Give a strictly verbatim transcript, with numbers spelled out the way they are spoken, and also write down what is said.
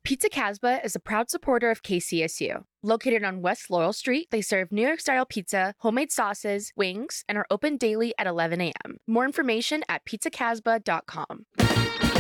Pizza Casbah is a proud supporter of K C S U. Located on West Laurel Street, they serve New York-style pizza, homemade sauces, wings, and are open daily at eleven a.m. More information at pizza casbah dot com.